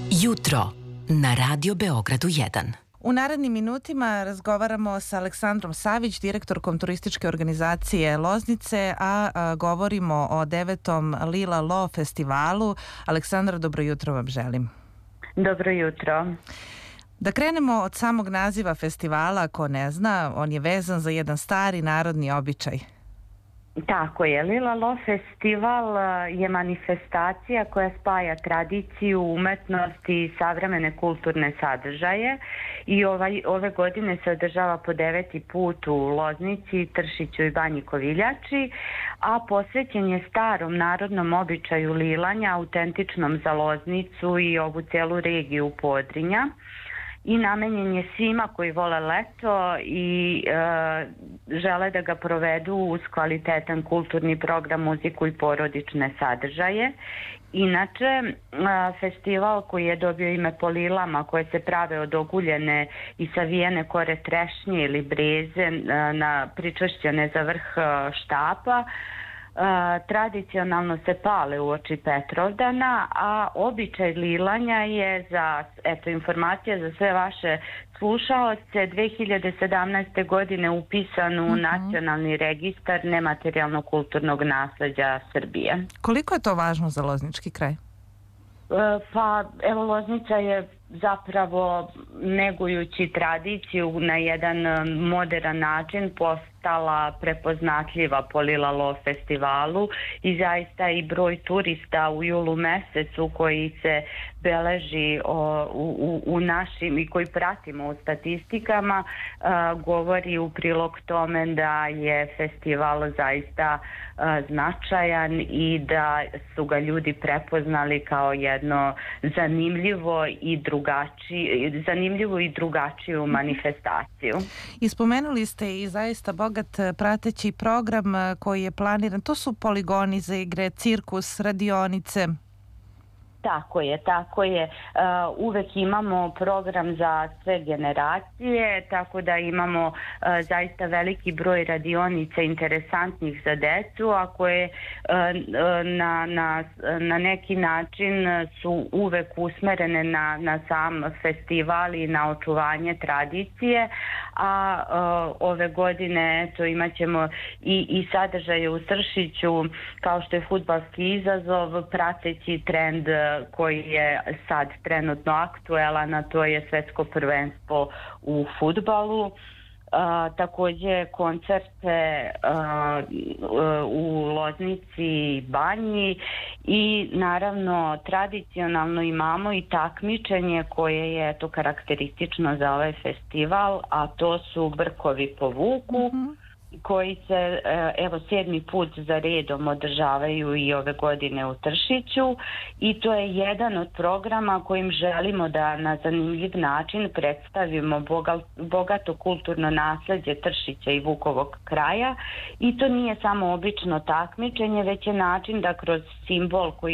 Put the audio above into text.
Jutro na Radio Beogradu 1. U narednim minutima razgovaramo sa Aleksandrom Savić, direktorkom turističke organizacije Loznice, a govorimo o 9. Lila Lo festivalu. Aleksandra, dobro jutro vam želim. Dobro jutro. Da krenemo od samog naziva festivala, ko ne zna, on je vezan za jedan stari narodni običaj. Tako je, Lila Lo festival je manifestacija koja spaja tradiciju, umetnost i savremene kulturne sadržaje i ove godine se održava po 9. put u Loznici, Tršiću i Banji Koviljači, a posvećen je starom narodnom običaju lilanja, autentičnom za Loznicu i ovu celu regiju Podrinja. I namenjen je svima koji vole leto i žele da ga provedu uz kvalitetan kulturni program, muziku i porodične sadržaje. Inače, festival koji je dobio ime po lilama koje se prave od oguljene i savijene kore trešnje ili breze pričvršćene za vrh štapa, tradicionalno se pale uoči Petrovdana, a običaj lilanja je informacija za sve vaše slušaoce, 2017. godine upisan u Nacionalni registar nematerijalnog kulturnog nasleđa Srbije. Koliko je to važno za loznički kraj? Loznica je zapravo, negujući tradiciju na jedan moderan način, postala prepoznatljiva po Lila Lo festivalu i zaista i broj turista u julu mesecu koji se beleži u našim i koji pratimo u statistikama govori u prilog tome da je festival zaista značajan i da su ga ljudi prepoznali kao jedno zanimljivu i drugačiju manifestaciju. I spomenuli ste i zaista bogat prateći program koji je planiran. To su poligoni za igre, cirkus, radionice. Tako je. Uvek imamo program za sve generacije, tako da imamo zaista veliki broj radionica interesantnih za decu, a koje na neki način su uvek usmerene na sam festival i na očuvanje tradicije, a ove godine imat ćemo i sadržaje u Tršiću kao što je fudbalski izazov, prateći trend koji je sad trenutno aktuelan, a to je svetsko prvenstvo u fudbalu. Takođe koncerte u Loznici i Banji i naravno tradicionalno imamo i takmičenje koje je to karakteristično za ovaj festival, a to su brkovi po vuku, koji se 7. put za redom održavaju i ove godine u Tršiću i to je jedan od programa kojim želimo da na zanimljiv način predstavimo bogato kulturno nasleđe Tršića i Vukovog kraja i to nije samo obično takmičenje, već je način da kroz simbol koji